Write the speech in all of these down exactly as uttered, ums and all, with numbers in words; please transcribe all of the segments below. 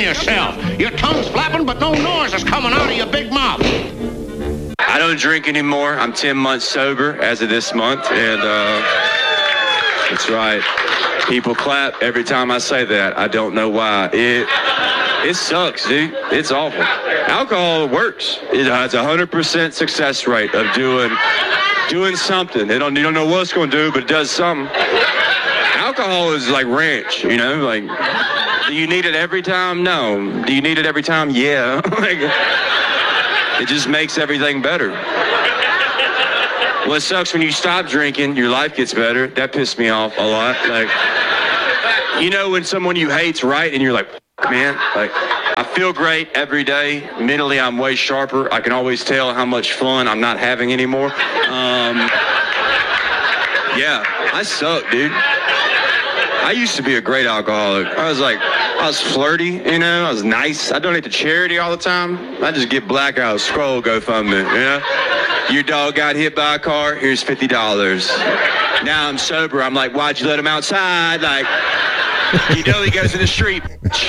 yourself. Your tongue's flapping, but no noise is coming out of your big mouth. I don't drink anymore. I'm ten months sober as of this month, and uh, that's right. People clap every time I say that. I don't know why. It it sucks, dude. It's awful. Alcohol works. It has a hundred percent success rate of doing doing something. They don't you don't know what it's going to do, but it does something. Alcohol is like ranch, you know. Like, do you need it every time? No. Do you need it every time? Yeah. Like, it just makes everything better. Well, it sucks when you stop drinking, your life gets better. That pissed me off a lot. Like, you know when someone you hate's right and you're like, man, like, I feel great every day. Mentally, I'm way sharper. I can always tell how much fun I'm not having anymore. Um, yeah, I suck, dude. I used to be a great alcoholic. I was like, I was flirty, you know, I was nice. I donate to charity all the time. I just get blackout, scroll, GoFundMe, you know? Your dog got hit by a car, here's fifty dollars. Now I'm sober, I'm like, why'd you let him outside? Like, you know he goes in the street. It's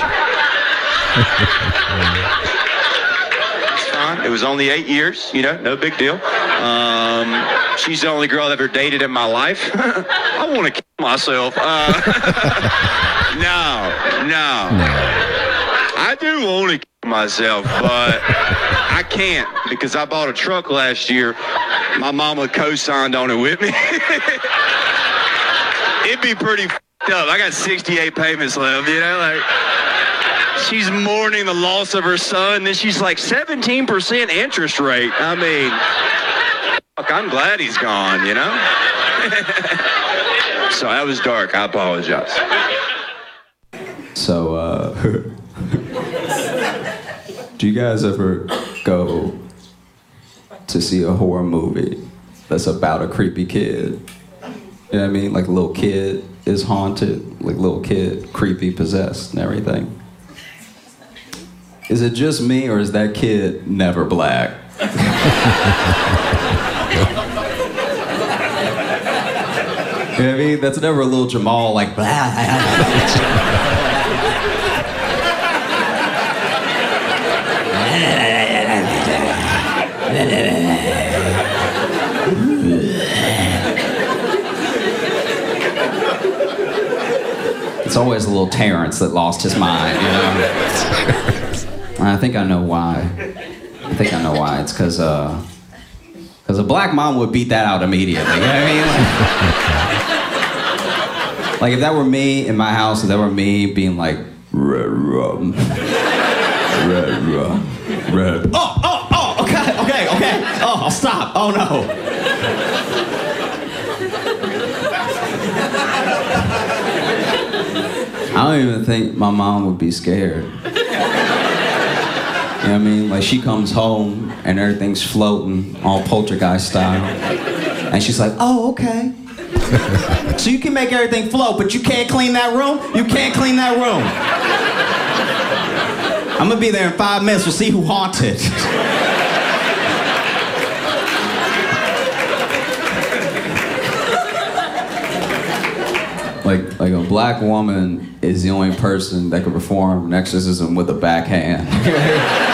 fine, it was only eight years, you know, no big deal. Um, she's the only girl I've ever dated in my life. I want to kill myself. Uh, no, no, no. I do want to kill myself, but I can't because I bought a truck last year. My mama co-signed on it with me. It'd be pretty f***ed up. I got sixty-eight payments left, you know, like. She's mourning the loss of her son, then she's like seventeen percent interest rate. I mean, fuck, I'm glad he's gone, you know? So that was dark. I apologize. So, uh, do you guys ever go to see a horror movie that's about a creepy kid? You know what I mean? Like a little kid is haunted, like little kid, creepy, possessed, and everything. Is it just me, or is that kid never black? You know what I mean? That's never a little Jamal like blah. It's always a little Terrence that lost his mind, you know? I think I know why. I think I know why. It's because uh, because a black mom would beat that out immediately. You know what I mean? Like, like if that were me in my house, if that were me being like, red rum, red rum, red. Oh, oh, oh, okay, okay, okay. Oh, I'll stop. Oh no. I don't even think my mom would be scared. You know what I mean? Like, she comes home and everything's floating, all poltergeist style. And she's like, oh, okay. So you can make everything float, but you can't clean that room? You can't clean that room. I'm gonna be there in five minutes to see who haunted. Like, like a black woman is the only person that can perform an exorcism with a backhand.